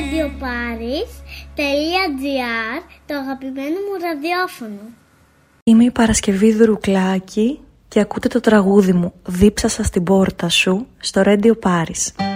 radioparis.gr, το αγαπημένο μου ραδιόφωνο. Είμαι η Παρασκευή Δρουκλάκη και ακούτε το τραγούδι μου «Δίψασα στην πόρτα σου» στο Radio Paris.